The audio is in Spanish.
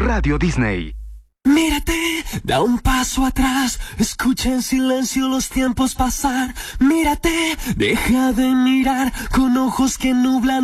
Radio Disney. Mírate, da un paso atrás, escucha en silencio los tiempos pasar. Mírate, deja de mirar con ojos que nublan